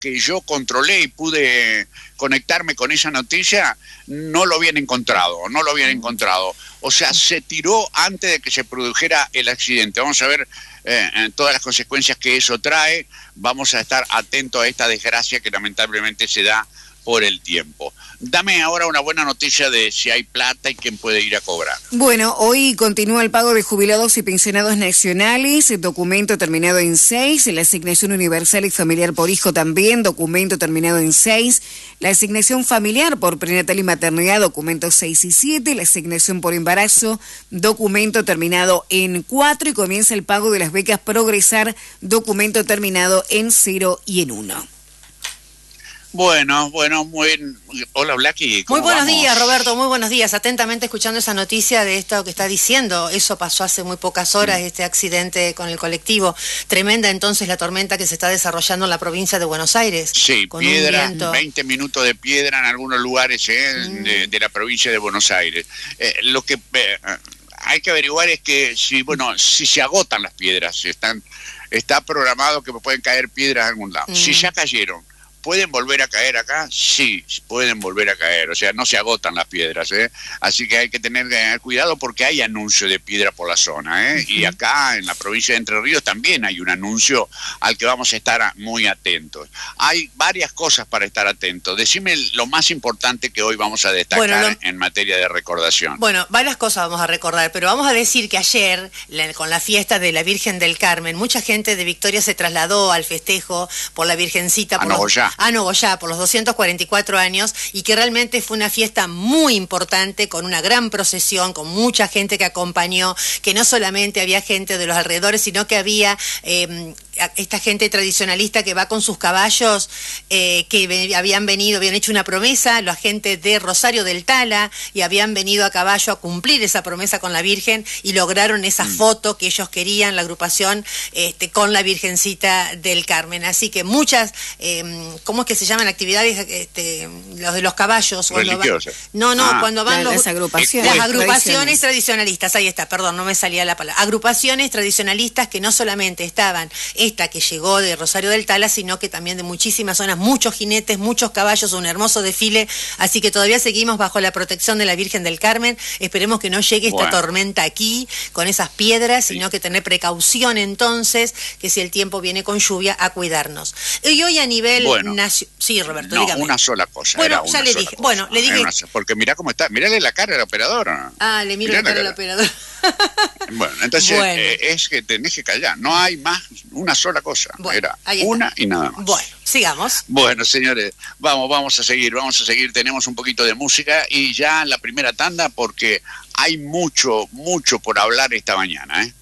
que yo controlé y pude conectarme con esa noticia, no lo habían encontrado. O sea, se tiró antes de que se produjera el accidente. Vamos a ver todas las consecuencias que eso trae. Vamos a estar atentos a esta desgracia que lamentablemente se da por el tiempo. Dame ahora una buena noticia de si hay plata y quién puede ir a cobrar. Bueno, hoy continúa el pago de jubilados y pensionados nacionales, documento terminado en 6, la asignación universal y familiar por hijo también, documento terminado en 6, la asignación familiar por prenatal y maternidad, documentos 6 y 7, la asignación por embarazo, documento terminado en 4 y comienza el pago de las becas Progresar, documento terminado en 0 y en 1. Bueno, hola Blacky. Muy buenos días, Roberto, muy buenos días. Atentamente escuchando esa noticia de esto que está diciendo. Eso pasó hace muy pocas horas, este accidente con el colectivo. Tremenda entonces la tormenta que se está desarrollando en la provincia de Buenos Aires. Sí, piedra, 20 minutos de piedra en algunos lugares de la provincia de Buenos Aires. Lo que hay que averiguar es que si se agotan las piedras, está programado que pueden caer piedras en algún lado. Si ya cayeron, ¿pueden volver a caer acá? Sí, pueden volver a caer, o sea, no se agotan las piedras, ¿eh? Así que hay que tener cuidado porque hay anuncio de piedra por la zona, ¿eh? Y acá en la provincia de Entre Ríos también hay un anuncio al que vamos a estar muy atentos. Hay varias cosas para estar atentos. Decime lo más importante que hoy vamos a destacar en materia de recordación. Bueno, varias cosas vamos a recordar, pero vamos a decir que ayer, con la fiesta de la Virgen del Carmen, mucha gente de Victoria se trasladó al festejo por la Virgencita, a Nogoyá, por los 244 años, y que realmente fue una fiesta muy importante, con una gran procesión, con mucha gente que acompañó, que no solamente había gente de los alrededores, sino que había esta gente tradicionalista que va con sus caballos, que habían hecho una promesa, la gente de Rosario del Tala, y habían venido a caballo a cumplir esa promesa con la Virgen, y lograron esa foto que ellos querían, la agrupación, con la Virgencita del Carmen. Así que muchas, ¿cómo es que se llaman actividades? Los de los caballos. Religiosas. Cuando van las agrupaciones tradicionalistas, ahí está, perdón, no me salía la palabra. Agrupaciones tradicionalistas que no solamente estaban esta que llegó de Rosario del Tala, sino que también de muchísimas zonas, muchos jinetes, muchos caballos, un hermoso desfile, así que todavía seguimos bajo la protección de la Virgen del Carmen. Esperemos que no llegue esta tormenta aquí, con esas piedras, sino que tener precaución entonces, que si el tiempo viene con lluvia, a cuidarnos. Y hoy a nivel nacional... Sí, Roberto, dígame. Una sola cosa. Bueno, ya le dije. Bueno, le dije... Porque mirá cómo está, mirale la cara al operador. Le miro la cara al operador. Bueno, entonces es que tenés que callar, no hay más, una sola cosa, era una y nada más. Bueno, sigamos. Bueno, señores, vamos a seguir, tenemos un poquito de música y ya la primera tanda porque hay mucho por hablar esta mañana, ¿eh?